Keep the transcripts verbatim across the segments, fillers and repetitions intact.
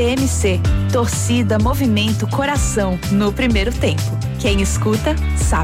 T M C, torcida, movimento, coração, no primeiro tempo. Quem escuta, sabe.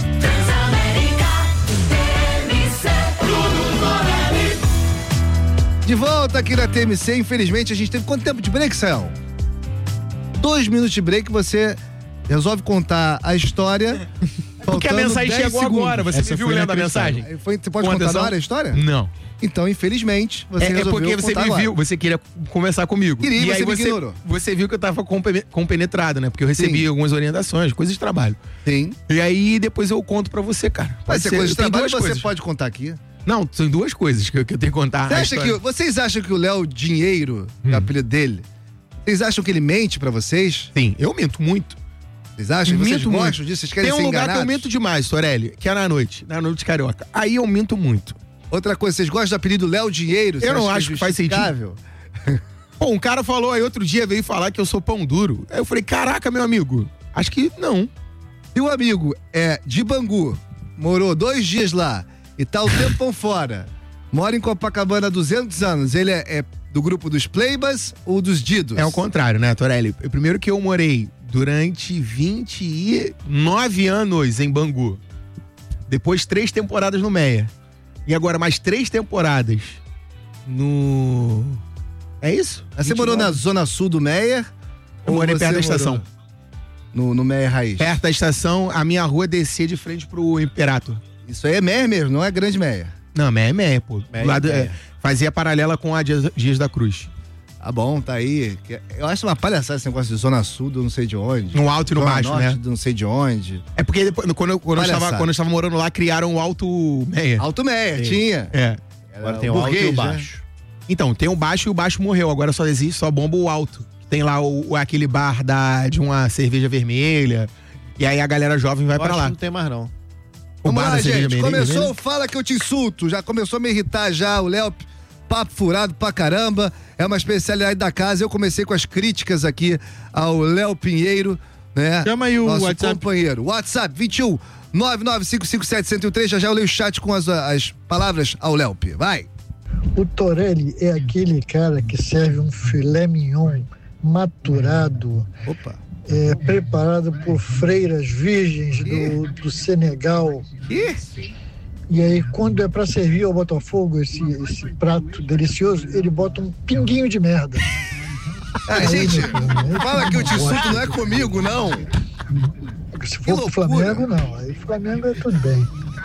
De volta aqui na T M C, infelizmente a gente teve quanto tempo de break, Sayão? Dois minutos de break, você resolve contar a história. Porque a mensagem chegou segundos. agora, você Essa me viu foi lendo a mensagem? Foi, você pode Com contar atenção? na hora a história? Não. Então, infelizmente, você É, é resolveu porque você contar me agora. viu, você queria conversar comigo. Queria, e você aí me você, ignorou. você viu que eu tava compe- compenetrado, né? Porque eu recebi Sim. algumas orientações, coisas de trabalho. Sim. E aí depois eu conto pra você, cara. Mas se é ser- coisa de tem trabalho, duas você coisas. pode contar aqui. Não, são duas coisas que eu, que eu tenho que contar. Você a acha história. que, vocês acham que o Léo Dinheiro, que é o apelido dele, vocês acham que ele mente pra vocês? Sim, eu minto muito. Vocês acham? Vocês Minto gostam muito. disso? Vocês querem Tem um ser lugar enganados? que eu minto demais, Torelli, que é na noite, na noite carioca. Aí eu minto muito. Outra coisa, vocês gostam do apelido Léo Dinheiro? Você Eu não acha acho é que faz sentido. justificável? Pô, um cara falou aí outro dia, veio falar que eu sou pão duro. Aí eu falei, caraca, meu amigo, acho que não. Se o amigo é de Bangu, morou dois dias lá e tá o tempão fora, mora em Copacabana há duzentos anos, ele é, é do grupo dos Playbas ou dos Didos? É o contrário, né, Torelli? Primeiro que eu morei durante vinte e nove anos em Bangu. Depois três temporadas no Meia. E agora mais três temporadas no... É isso? Mas você morou na zona sul do Meyer? Eu ou morei você perto da morou estação. No, no Meyer Raiz? Perto da estação, a minha rua descia de frente pro Imperator. Isso aí é Meyer mesmo, não é Grande Meyer. Não, Meia é Meia, pô. Meia Do lado, é é, Meia. fazia paralela com a Dias, Dias da Cruz. Tá bom, tá aí. Eu acho uma palhaçada esse negócio de zona sul do não sei de onde. No alto e no zona baixo, norte né? do não sei de onde. É porque depois, quando, eu, quando, eu Palhaçada. estava, quando eu estava morando lá, criaram o Alto Meia. Alto Meyer, Sim. tinha. É. Agora Era tem o alto e burguês, o né? baixo. Então, tem o baixo e o baixo morreu. Agora só existe, só bomba o alto. Tem lá o, aquele bar da, de uma cerveja vermelha. E aí a galera jovem vai Eu pra acho lá. que não tem mais, não. O Vamos bar lá, da cerveja gente. vermelha. Começou, fala que eu te insulto. Já começou a me irritar já. O Léo, papo furado pra caramba. É uma especialidade da casa. Eu comecei com as críticas aqui ao Léo Pinheiro, né? Chama aí o Nosso WhatsApp. companheiro. WhatsApp vinte e um nove nove cinco cinco sete zero zero três. Já já eu leio o chat com as, as palavras ao Léo P. Vai. O Torelli é aquele cara que serve um filé mignon maturado, Opa. é, preparado por freiras virgens do, do Senegal. Ih, E aí, quando é pra servir ao Botafogo esse, esse prato delicioso, ele bota um pinguinho de merda. ah, gente, fala que eu te insulto, não é comigo, não. Se Que for pro loucura. Flamengo, não. Aí Flamengo é tudo bem.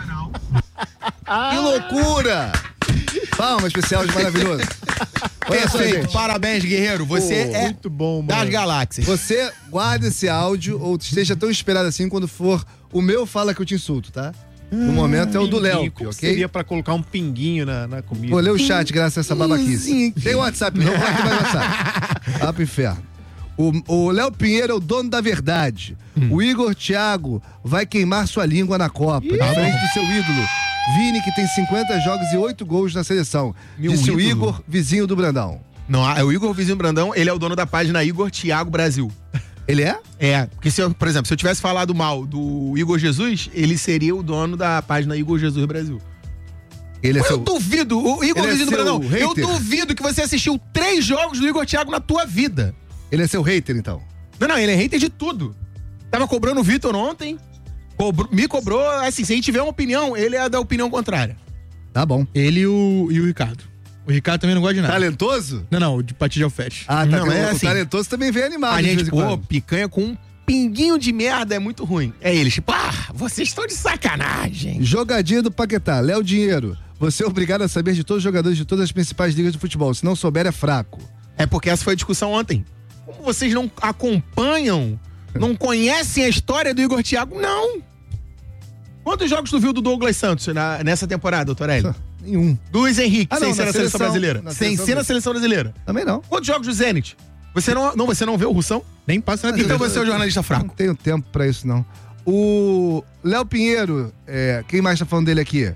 Que loucura! Palma especial de maravilhoso. Olha só, Perfeito. gente. Parabéns, guerreiro. Você Pô, é Muito bom, das mano. galáxias. Você guarda esse áudio ou esteja tão esperado assim quando for o meu Fala que eu te insulto, tá? No momento é o do Léo, Pinguinho. Como ok? seria pra colocar um pinguinho na, na comida? Vou ler o chat graças a essa babaquice. Tem WhatsApp, não vai ter mais WhatsApp. Vai pro inferno. O o Léo Pinheiro é o dono da verdade. O Igor Thiago vai queimar sua língua na Copa, diferente do seu ídolo. Vini, que tem cinquenta jogos e oito gols na seleção. Meu Disse o ídolo. Igor, vizinho do Brandão. Não, é o Igor Vizinho Brandão, ele é o dono da página Igor Thiago Brasil. Ele é? É, porque se eu, por exemplo, se eu tivesse falado mal do Igor Jesus, ele seria o dono da página Igor Jesus Brasil. Ele é eu seu... duvido, o Igor Ele é Vizinho seu Brandão, eu hater? duvido que você assistiu três jogos do Igor Thiago na tua vida. Ele é seu hater, então. Não, não, ele é hater de tudo. Tava cobrando o Vitor ontem, cobro- me cobrou, assim, se a gente tiver uma opinião, ele é da opinião contrária. Tá bom. Ele e o, e o Ricardo. O Ricardo também não gosta de nada. Talentoso? Não, não, o de Pati de Alfete. Ah, tá. Não, Não, é o assim. talentoso também vem animado. A de gente, vez em pô, quando. picanha com um pinguinho de merda é muito ruim. É eles, tipo, ah, vocês estão de sacanagem. Jogadinha do Paquetá, Léo Dinheiro. Você é obrigado a saber de todos os jogadores de todas as principais ligas de futebol. Se não souber, é fraco. É porque essa foi a discussão ontem. Como vocês não acompanham, não conhecem a história do Igor Thiago? Não. Quantos jogos tu viu do Douglas Santos na- nessa temporada, doutor Hélio? Nenhum. Do Luiz Henrique, Ah, não, sem na ser na seleção seleção- brasileira. na Sem seleção ser na brasileira. seleção brasileira. Também não. Quantos jogos do Zenit? Você não, não, você não vê o Russão? Nem passa na Então T V. você é o jornalista Não fraco. tenho tempo pra isso, não. O Léo Pinheiro, é, quem mais tá falando dele aqui?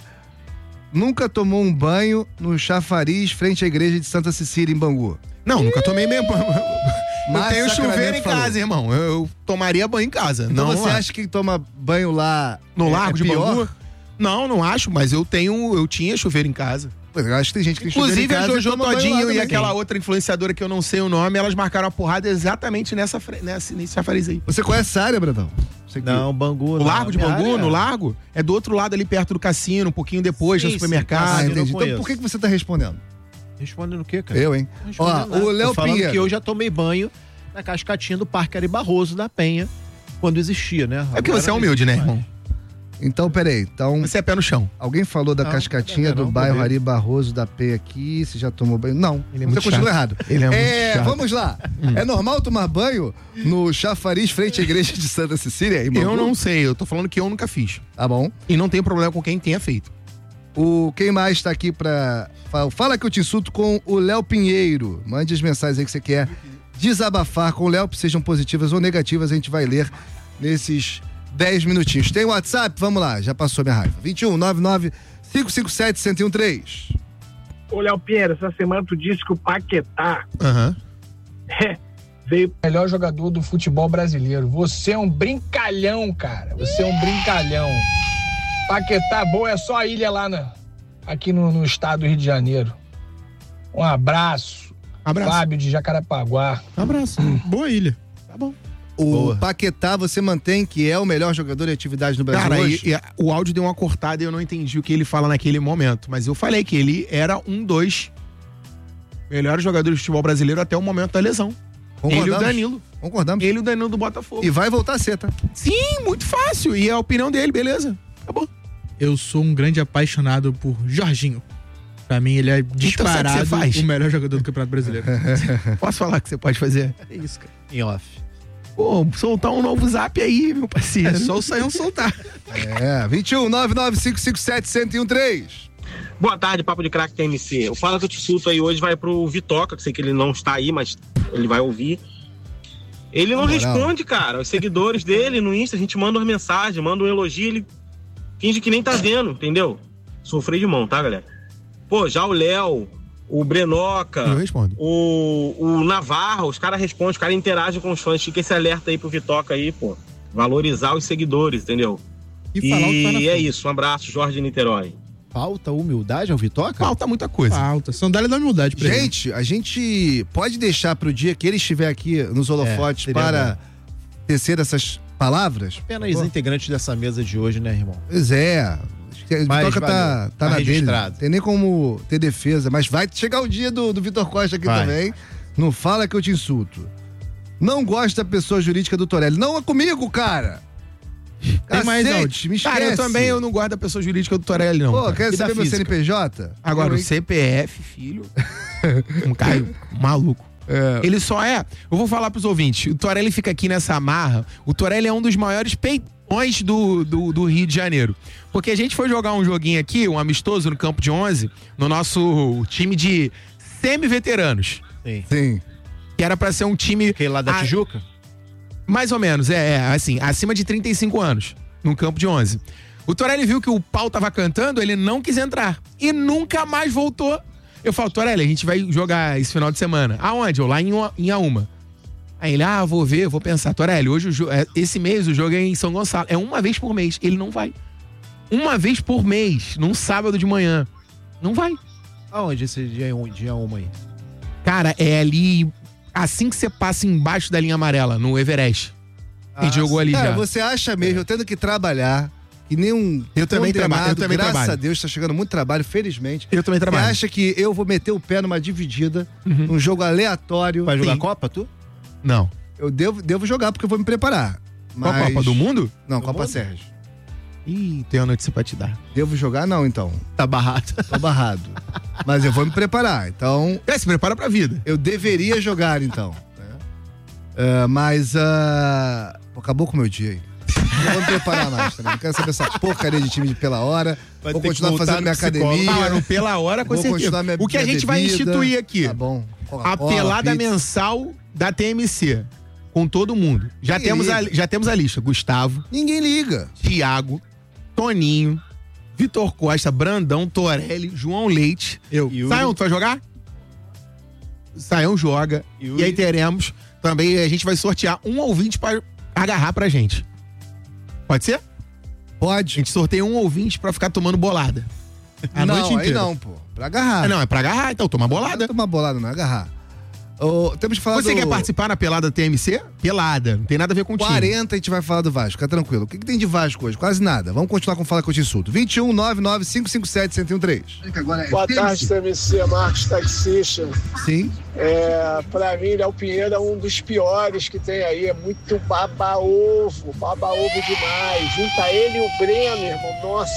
Nunca tomou um banho no chafariz frente à igreja de Santa Cecília, em Bangu. Não, nunca tomei mesmo. Eu Mas tenho chuveiro Sacramento em falou. casa, irmão. Eu, eu tomaria banho em casa. Então não você lá. acha que quem toma banho lá No é, Largo é de pior? Bangu? Não, não acho, mas eu tenho, eu tinha chuveiro em casa. Pois, eu acho que tem gente que Inclusive a Jojo Todinho e também. aquela outra influenciadora que eu não sei o nome, elas marcaram a porrada exatamente nessa, fre- nessa nesse chafariz aí. Você conhece essa área, Bradão? Você que- Não, Bangu. O não, Largo de minha Bangu, área- no Largo, é do outro lado ali perto do cassino, um pouquinho depois, Sim, no sim, supermercado. Ah, eu não entendi. Então conheço. por que, que você tá respondendo? Respondendo o quê, cara? Eu, hein? Não respondendo Ó, nada. o Léo Tô falando Pinheiro. que eu já tomei banho na cascatinha do Parque Ari Barroso da Penha, quando existia, né? É porque Agora você é não humilde, né, existe mais. irmão? Então, peraí. Então, Você é pé no chão. alguém falou da Não, cascatinha não, do não, bairro poder. Ari Barroso da P aqui. Você já tomou banho? Não. Ele é você muito continua chato. errado. Ele é muito chato. Vamos lá. É normal tomar banho no chafariz frente à igreja de Santa Cecília? Em Bangu? Eu não sei, eu tô falando que eu nunca fiz. Tá bom. E não tenho problema com quem tenha feito. O, quem mais tá aqui pra... fa- Fala que eu te insulto com o Léo Pinheiro. Mande as mensagens aí que você quer desabafar com o Léo, sejam positivas ou negativas, a gente vai ler nesses dez minutinhos. Tem WhatsApp? Vamos lá, já passou minha raiva. vinte e um, nove nove, cinco cinco sete, um zero um três. Ô, Léo Pinheiro, essa semana tu disse que o Paquetá Aham. veio Melhor jogador do futebol brasileiro. Você é um brincalhão, cara. Você é um brincalhão. Paquetá boa é só a ilha lá na, aqui no, no estado do Rio de Janeiro. Um abraço. Abraço. Fábio de Jacarepaguá. Abraço. Boa ilha. Tá bom. O Boa. Paquetá, você mantém que é o melhor jogador de atividade no Brasil Cara, hoje? e, e a- o áudio deu uma cortada e eu não entendi o que ele fala naquele momento. Mas eu falei que ele era um dos melhores jogadores de futebol brasileiro até o momento da lesão. Ele e o Concordamos? Danilo. Concordamos. Ele e o Danilo do Botafogo. E vai voltar a ser, tá? Sim, muito fácil. E é a opinião dele, beleza. Acabou. Eu sou um grande apaixonado por Jorginho. Pra mim, ele é sabe o que disparado você faz? o melhor jogador do Campeonato Brasileiro. Posso falar o que você pode fazer? É isso, cara. Em off. Pô, soltar um novo zap aí, meu parceiro. É só o Saião soltar. É, vinte e um, nove nove, cinco cinco sete, um zero um três. Boa tarde, Papo de Craque T M C. O Fala que eu te insulto aí hoje vai pro Vitoca, que sei que ele não está aí, mas ele vai ouvir. Ele não Na moral. responde, cara. Os seguidores dele no Insta, a gente manda uma mensagem, manda um elogio, ele finge que nem tá vendo, entendeu? Sofrei de mão, tá, galera? Pô, já o Léo, o Brenoca, Eu respondo. o, o Navarro, os caras respondem, os caras interagem com os fãs. Fica esse alerta aí pro Vitoca aí, pô. Valorizar os seguidores, entendeu? E falar o que tá na E é frente. isso, um abraço, Jorge de Niterói. Falta humildade ao Vitoca? Falta muita coisa. Falta. Sandália da humildade pra ele. Gente, a gente pode deixar pro dia que ele estiver aqui nos holofotes seria para tecer essas palavras? Apenas integrantes dessa mesa de hoje, né, irmão? Pois é. O Mas Vitoca tá, valeu. tá Tá na dele. registrado. Tem nem como ter defesa, mas vai chegar o dia do, do Vitor Costa aqui Vai. também. Não fala que eu te insulto. Não gosto da pessoa jurídica do Torelli. Não é comigo, cara. Tem mais Cacete, áudio. me esquece. Cara, eu também eu não guardo da pessoa jurídica do Torelli, não. Pô, cara. quer E da saber meu física? C N P J? Agora, Eu, o hein? C P F, filho. Um Caio, maluco. É. Ele só é. Eu vou falar pros ouvintes. O Torelli fica aqui nessa amarra. O Torelli é um dos maiores peitões do, do, do Rio de Janeiro. Porque a gente foi jogar um joguinho aqui, um amistoso no campo de onze, no nosso time de semi-veteranos. Sim. Sim. Que era pra ser um time. Aquele lá da Ah, Tijuca? Mais ou menos, é, é, assim, acima de trinta e cinco anos, num campo de onze. O Torelli viu que o pau tava cantando, ele não quis entrar. E nunca mais voltou. Eu falo, Torelli, a gente vai jogar esse final de semana. Aonde? Eu lá em, Ua- em Auma. Aí ele, ah, vou ver, vou pensar. Torelli, hoje o jo- é, esse mês o jogo é em São Gonçalo. É uma vez por mês. Ele não vai. Uma vez por mês, num sábado de manhã. Não vai. Aonde esse dia, um, dia uma aí? Cara, é ali, assim que você passa embaixo da linha amarela, no Everest. A gente jogou ali Cara, já. você acha mesmo, eu tendo que trabalhar, que nem um Eu também condenado, traba- eu também graças trabalho. a Deus, tá chegando muito trabalho, felizmente. Eu também Você trabalho. acha que eu vou meter o pé numa dividida, num jogo aleatório? Vai jogar Sim. Copa, tu? Não. Eu devo, devo jogar porque eu vou me preparar. Qual Mas... a Copa do Mundo? Não, Do Copa mundo? Sérgio. Ih, tem uma notícia pra te dar. Devo jogar? Não, então. Tá barrado. Tô barrado. Mas eu vou me preparar. Então, É, se prepara pra vida. eu deveria jogar, então. né? É, mas, ah, pô, acabou com o meu dia aí. Não vou me preparar mais, também. Não quero saber essa porcaria de time de pela hora. Vai vou ter que continuar voltar fazendo no minha psicólogo. academia. Ah, não, pela hora, com Vou certeza. continuar minha- O que a minha gente vai bebida. instituir aqui? Tá bom. A Coca-Cola, pelada pizza. mensal da T M C. Com todo mundo. Já Ninguém temos, a, liga. já temos a lista. Gustavo, Ninguém liga. Thiago, Toninho, Vitor Costa, Brandão, Torelli, João Leite. Eu. Yuri. Saião, tu vai jogar? Saião joga. Yuri. E aí teremos também, a gente vai sortear um ouvinte pra agarrar pra gente. Pode ser? A Pode. gente sorteia um ouvinte pra ficar tomando bolada. A não, noite aí inteira. não, pô. Pra agarrar. Ah, não, é pra agarrar, então toma bolada. Não toma bolada, não, é agarrar. Ô, temos que falar Você do... quer participar na pelada T M C? Pelada, não tem nada a ver com o time. quarenta a gente vai falar do Vasco, fica tranquilo. O que, que tem de Vasco hoje? Quase nada. Vamos continuar com Fala que eu te insulto. vinte e um, nove nove, cinco cinco sete, um zero um três. Boa tarde, T M C, Marcos Taxista. Sim. É, pra mim, Léo Pinheiro é um dos piores que tem aí. É muito baba-ovo, baba-ovo demais. Junta ele e o Breno, irmão. Nossa,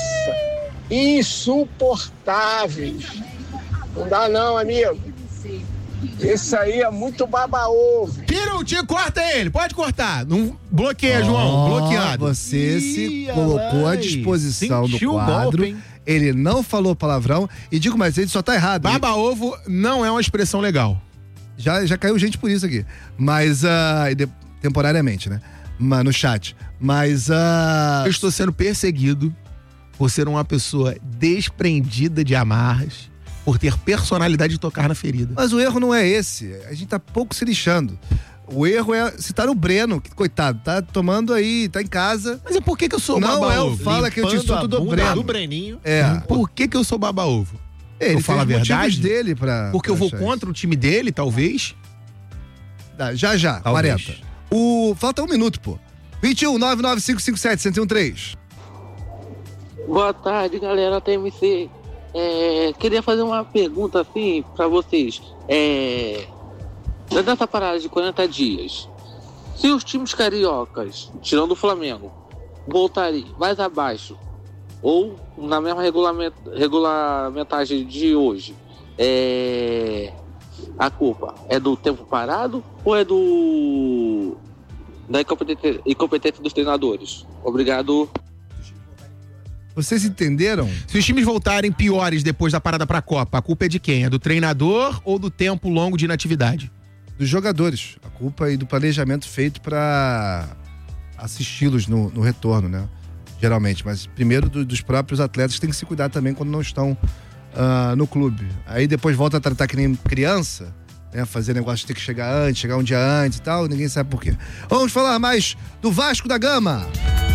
insuportáveis. Não dá não, amigo. Esse aí é muito baba-ovo. Tira o tio, corta ele, pode cortar. Não bloqueia, oh, João, bloqueado. Você se colocou à disposição do quadro. Golpe, ele não falou palavrão. E digo mais, ele só tá errado. Baba-ovo não é uma expressão legal. Já, já caiu gente por isso aqui. Mas, uh, de, temporariamente, né? Mas, no chat. Mas, uh... eu estou sendo perseguido por ser uma pessoa desprendida de amarras, por ter personalidade de tocar na ferida. Mas o erro não é esse. A gente tá pouco se lixando. O erro é citar o Breno, que, coitado, tá tomando aí, tá em casa. Mas é por que que eu sou não baba-ovo? Não é o fala que eu te insulto do Breno. Do Breninho. É. Por que que eu sou baba-ovo? Ele eu falo a verdade dele pra... Porque pra eu vou achar contra o time dele, talvez? Tá, já, já, talvez. quarenta. O... Falta um minuto, pô. vinte e um, nove nove cinco cinco sete, um zero um três. Boa tarde, galera T M C. É, queria fazer uma pergunta assim pra vocês. É, nessa parada de quarenta dias, se os times cariocas, tirando o Flamengo, voltarem mais abaixo ou na mesma regulament, regulamentagem de hoje, é, a culpa é do tempo parado ou é do da incompetência, incompetência dos treinadores? Obrigado. Vocês entenderam? Se os times voltarem piores depois da parada pra Copa, a culpa é de quem? É do treinador ou do tempo longo de inatividade? Dos jogadores. A culpa é do planejamento feito pra assisti-los no, no retorno, né? Geralmente. Mas primeiro do, dos próprios atletas, tem que se cuidar também quando não estão uh, no clube. Aí depois volta a tratar que nem criança, né? Fazer negócio de ter que chegar antes, chegar um dia antes e tal, ninguém sabe por quê. Vamos falar mais do Vasco da Gama.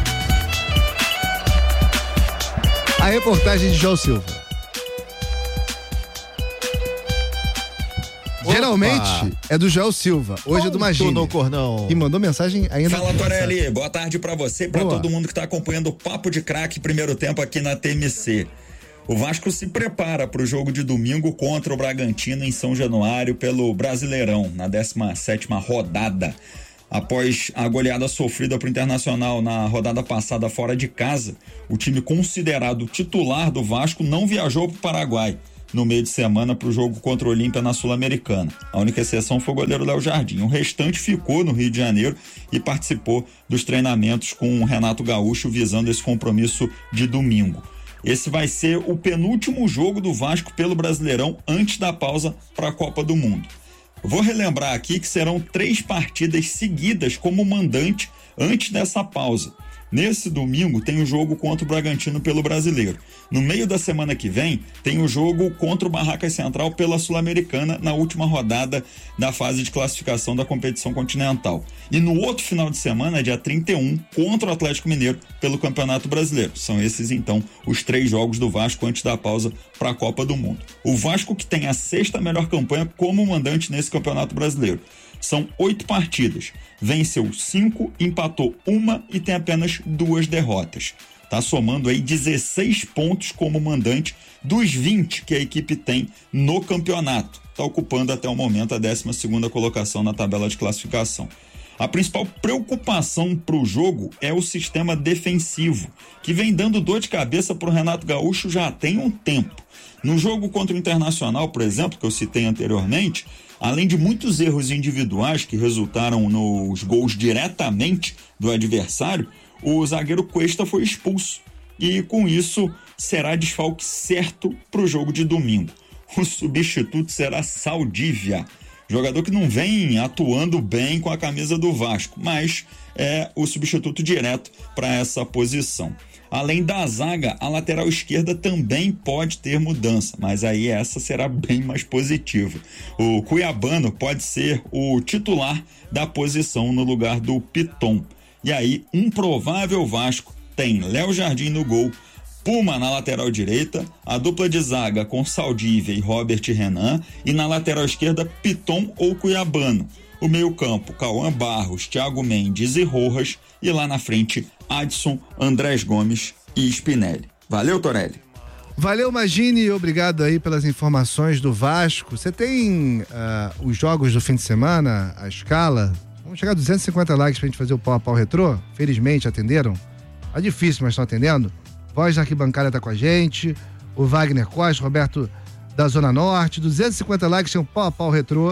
A reportagem de João Silva. Opa. Geralmente é do João Silva, hoje Ponto é do Magini. No cornão. E mandou mensagem ainda. Fala, Torelli, boa tarde pra você e pra Boa. todo mundo que tá acompanhando o Papo de Craque primeiro tempo aqui na T M C. O Vasco se prepara pro jogo de domingo contra o Bragantino em São Januário pelo Brasileirão, na décima sétima rodada. Após a goleada sofrida pro Internacional na rodada passada fora de casa, o time considerado titular do Vasco não viajou pro Paraguai no meio de semana pro jogo contra o Olímpia na Sul-Americana. A única exceção foi o goleiro Léo Jardim. O restante ficou no Rio de Janeiro e participou dos treinamentos com o Renato Gaúcho visando esse compromisso de domingo. Esse vai ser o penúltimo jogo do Vasco pelo Brasileirão antes da pausa para a Copa do Mundo. Vou relembrar aqui que serão três partidas seguidas como mandante antes dessa pausa. Nesse domingo tem o jogo contra o Bragantino pelo Brasileiro. No meio da semana que vem tem o jogo contra o Barracas Central pela Sul-Americana na última rodada da fase de classificação da competição continental. E no outro final de semana, dia trinta e um, contra o Atlético Mineiro pelo Campeonato Brasileiro. São esses então os três jogos do Vasco antes da pausa para a Copa do Mundo. O Vasco que tem a sexta melhor campanha como mandante nesse Campeonato Brasileiro. São oito partidas. Venceu cinco, empatou uma e tem apenas duas derrotas. Tá somando aí dezesseis pontos como mandante dos vinte que a equipe tem no campeonato. Tá ocupando até o momento a décima segunda colocação na tabela de classificação. A principal preocupação para o jogo é o sistema defensivo, que vem dando dor de cabeça para o Renato Gaúcho já tem um tempo. No jogo contra o Internacional, por exemplo, que eu citei anteriormente, além de muitos erros individuais que resultaram nos gols diretamente do adversário, o zagueiro Cuesta foi expulso e, com isso, será desfalque certo para o jogo de domingo. O substituto será Saldívia, jogador que não vem atuando bem com a camisa do Vasco, mas é o substituto direto para essa posição. Além da zaga, a lateral esquerda também pode ter mudança, mas aí essa será bem mais positiva. O Cuiabano pode ser o titular da posição no lugar do Piton. E aí, um provável Vasco tem Léo Jardim no gol, Puma na lateral direita, a dupla de zaga com Saldívia e Robert Renan, e na lateral esquerda, Piton ou Cuiabano. O meio-campo, Cauã Barros, Thiago Mendes e Rojas, e lá na frente, Adson, Andrés Gomes e Spinelli. Valeu, Torelli. Valeu, Magini, obrigado aí pelas informações do Vasco. Você tem uh, os jogos do fim de semana, a escala? Vamos chegar a duzentos e cinquenta likes pra gente fazer o pau a pau retrô? Felizmente atenderam. Tá difícil, mas estão atendendo. Voz da Arquibancada tá com a gente, o Wagner Costa, Roberto da Zona Norte, duzentos e cinquenta likes, tem um pau a pau retrô.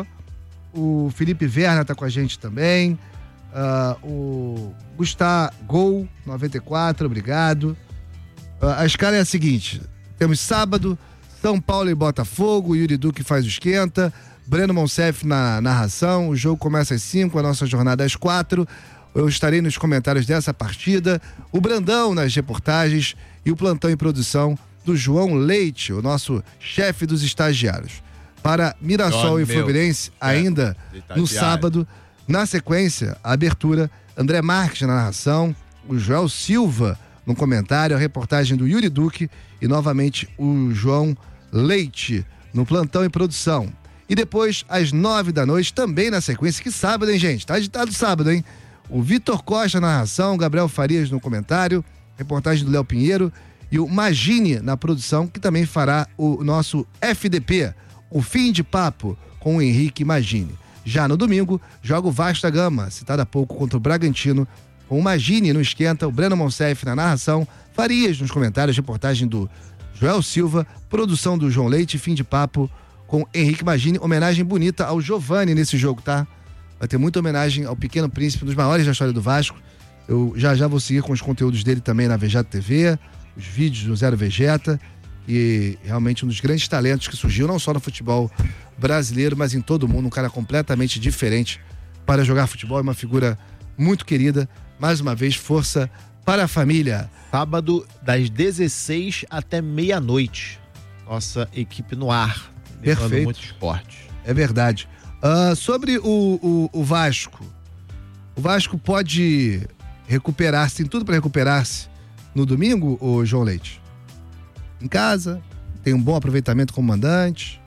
O Felipe Verna tá com a gente também. Uh, o Gustavo Gol noventa e quatro, obrigado. Uh, a escala é a seguinte: temos sábado, São Paulo e Botafogo, Yuri Duque faz o esquenta, Breno Monsef na narração, o jogo começa às cinco, a nossa jornada às quatro. Eu estarei nos comentários dessa partida, o Brandão nas reportagens e o plantão em produção do João Leite, o nosso chefe dos estagiários. Para Mirassol e Fluminense, ainda no sábado, na sequência, a abertura, André Marques na narração, o Joel Silva no comentário, a reportagem do Yuri Duque e novamente o João Leite no plantão em produção. E depois, às nove da noite, também na sequência, que sábado, hein, gente? Tá agitado sábado, hein? O Vitor Costa na narração, Gabriel Farias no comentário, reportagem do Léo Pinheiro e o Magini na produção, que também fará o nosso F D P, o Fim de Papo, com o Henrique Magini. Já no domingo, joga o Vasco da Gama, citado há pouco contra o Bragantino, com o Magini no esquenta, o Breno Monsef na narração, Farias nos comentários, reportagem do Joel Silva, produção do João Leite, Fim de Papo com Henrique Magini, homenagem bonita ao Giovani nesse jogo, tá? Vai ter muita homenagem ao Pequeno Príncipe, um dos maiores da história do Vasco. Eu já já vou seguir com os conteúdos dele também na Vegeta T V, os vídeos do Zero Vegeta, e realmente um dos grandes talentos que surgiu não só no futebol brasileiro, mas em todo o mundo, um cara completamente diferente para jogar futebol, é uma figura muito querida. Mais uma vez, força para a família. Sábado, das dezesseis até meia-noite. Nossa equipe no ar. Perfeito. Muito esporte. É verdade. Uh, sobre o, o, o Vasco. O Vasco pode recuperar-se, tem tudo para recuperar-se no domingo, ô João Leite? Em casa, tem um bom aproveitamento como mandante.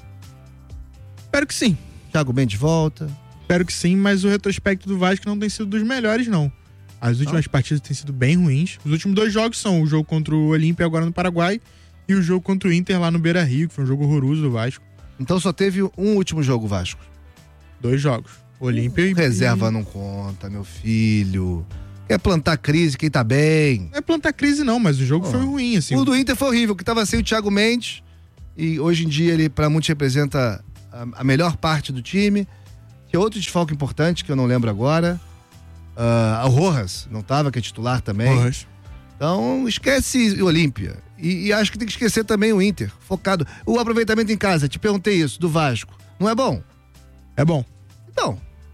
Espero que sim. Thiago bem de volta. Espero que sim, mas o retrospecto do Vasco não tem sido dos melhores, não. As últimas não. partidas têm sido bem ruins. Os últimos dois jogos são o jogo contra o Olímpia agora no Paraguai e o jogo contra o Inter lá no Beira-Rio, que foi um jogo horroroso do Vasco. Então só teve um último jogo, Vasco? Dois jogos. Olímpia e... Reserva não conta, meu filho. Quer plantar crise quem tá bem. Não é plantar crise não, mas o jogo oh. foi ruim, assim. O do Inter foi horrível, que tava sem o Thiago Mendes e hoje em dia ele pra muitos representa a, a melhor parte do time. Tinha outro desfalque importante que eu não lembro agora. Uh, o Rojas não tava, que é titular também. Rojas. Então esquece o Olímpia. E, e acho que tem que esquecer também o Inter, focado. O aproveitamento em casa, te perguntei isso, do Vasco. Não é bom? É bom. Então...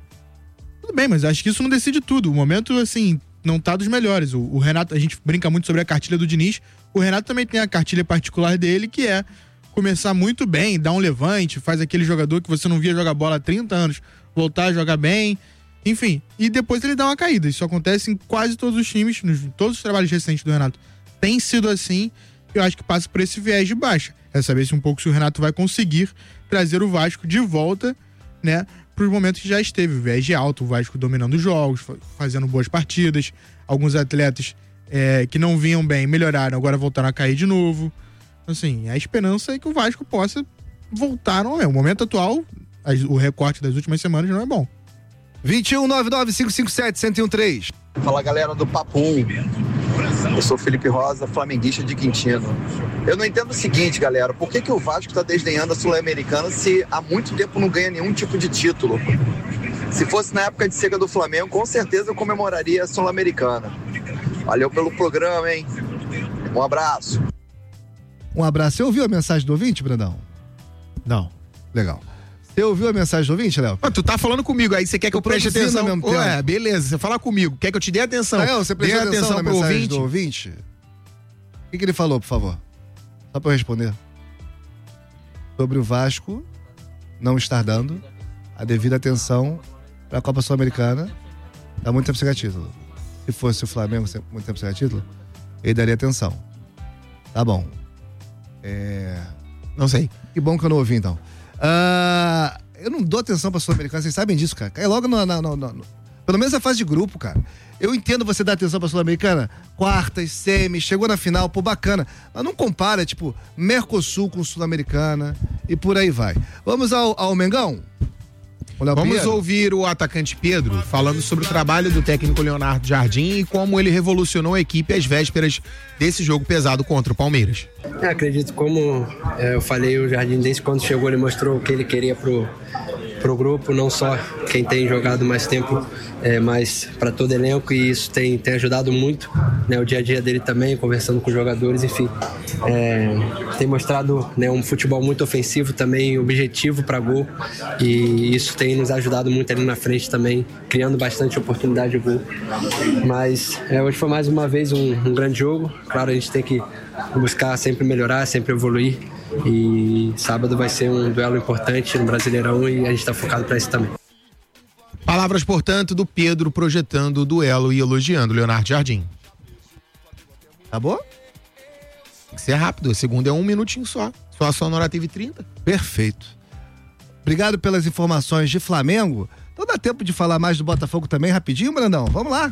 Tudo bem, mas acho que isso não decide tudo. O momento, assim, não tá dos melhores. O, o Renato, a gente brinca muito sobre a cartilha do Diniz. O Renato também tem a cartilha particular dele, que é começar muito bem, dar um levante, faz aquele jogador que você não via jogar bola há trinta anos, voltar a jogar bem, enfim. E depois ele dá uma caída. Isso acontece em quase todos os times, nos, todos os trabalhos recentes do Renato. Tem sido assim, eu acho que passa por esse viés de baixa. É saber se um pouco se o Renato vai conseguir trazer o Vasco de volta, né, para os momentos que já esteve, o viés de alto, o Vasco dominando os jogos, fazendo boas partidas, alguns atletas é, que não vinham bem melhoraram, agora voltaram a cair de novo. Assim, a esperança é que o Vasco possa voltar, não é? O momento atual, o recorte das últimas semanas não é bom. vinte e um, nove nove cinco cinco sete, um zero um três. Fala, galera do Papo um. Eu sou Felipe Rosa, flamenguista de Quintino. Eu não entendo o seguinte, galera, por que, que o Vasco está desdenhando a Sul-Americana se há muito tempo não ganha nenhum tipo de título? Se fosse na época de seca do Flamengo, com certeza eu comemoraria a Sul-Americana. Valeu pelo programa, hein? Um abraço. Um abraço. Você ouviu a mensagem do ouvinte, Brandão? Não. Legal. Você ouviu a mensagem do ouvinte, Léo? Ah, tu tá falando comigo, aí você quer que eu, eu preste atenção? Mesmo tempo. Ué, beleza, você fala comigo, quer que eu te dê atenção? Léo, você prestou atenção, atenção na pro mensagem ouvinte? do ouvinte? O que, que ele falou, por favor? Só pra eu responder. Sobre o Vasco não estar dando a devida atenção pra Copa Sul-Americana. Há muito tempo sem ganhar título. Se fosse o Flamengo muito tempo sem ganhar título, ele daria atenção. Tá bom. É... Não sei. Que bom que eu não ouvi, então. Uh, eu não dou atenção pra Sul-Americana, vocês sabem disso, cara. Cai logo no, no, no, no... Pelo menos a fase de grupo, cara. Eu entendo você dar atenção pra Sul-Americana. Quartas, semi, chegou na final, pô, bacana. Mas não compara, tipo, Mercosul com Sul-Americana e por aí vai. Vamos ao, ao Mengão? Vamos Pedro? ouvir o atacante Pedro falando sobre o trabalho do técnico Leonardo Jardim e como ele revolucionou a equipe às vésperas desse jogo pesado contra o Palmeiras. Eu acredito, como é, eu falei, o Jardim desde quando chegou ele mostrou o que ele queria pro, pro grupo, não só quem tem jogado mais tempo, é, mas para todo elenco, e isso tem, tem ajudado muito, né, o dia a dia dele também, conversando com os jogadores, enfim. É, tem mostrado, né, um futebol muito ofensivo também, objetivo para gol, e isso tem nos ajudado muito ali na frente também, criando bastante oportunidade de gol. Mas é, hoje foi mais uma vez um, um grande jogo. Claro, a gente tem que buscar sempre melhorar, sempre evoluir, e sábado vai ser um duelo importante no Brasileirão e a gente está focado para isso também. Palavras, portanto, do Pedro projetando o duelo e elogiando o Leonardo Jardim. Acabou? Tem que ser rápido, a segunda é um minutinho só. Só a Sonora teve trinta. Perfeito. Obrigado pelas informações de Flamengo. Então dá tempo de falar mais do Botafogo também, rapidinho, Brandão? Vamos lá.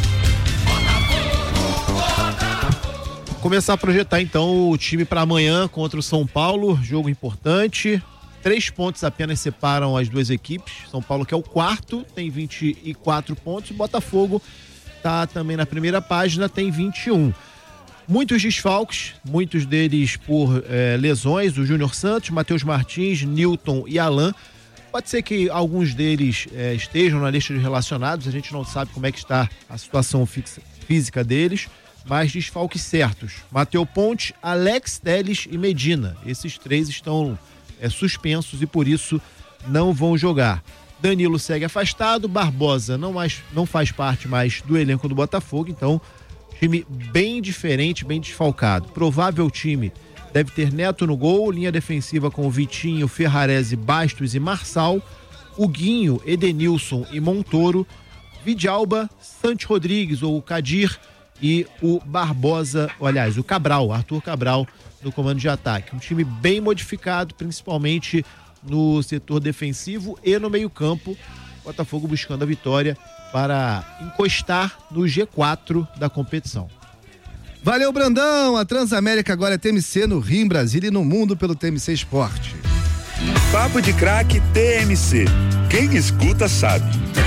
Começar a projetar então o time para amanhã contra o São Paulo, jogo importante. Três pontos apenas separam as duas equipes. São Paulo, que é o quarto, tem vinte e quatro pontos. O Botafogo tá também na primeira página, tem vinte e um. Muitos desfalques, muitos deles por eh, lesões. O Júnior Santos, Matheus Martins, Newton e Alan. Pode ser que alguns deles eh, estejam na lista de relacionados. A gente não sabe como é que está a situação fixa, física deles. Mas desfalques certos: Matheus Ponte, Alex Telles e Medina. Esses três estão é, suspensos e por isso não vão jogar. Danilo segue afastado, Barbosa não, mais, não faz parte mais do elenco do Botafogo, então time bem diferente, bem desfalcado. Provável time deve ter Neto no gol, linha defensiva com Vitinho, Ferrarese, Bastos e Marçal, Huguinho, Edenilson e Montoro, Vidalba, Santos Rodrigues ou Kadir e o Barbosa, aliás, o Cabral, Arthur Cabral no comando de ataque. Um time bem modificado, principalmente no setor defensivo e no meio-campo. Botafogo buscando a vitória para encostar no G quatro da competição. Valeu, Brandão! A Transamérica agora é T M C no Rio, em Brasília e no mundo pelo T M C Esporte. Papo de Craque T M C. Quem escuta sabe.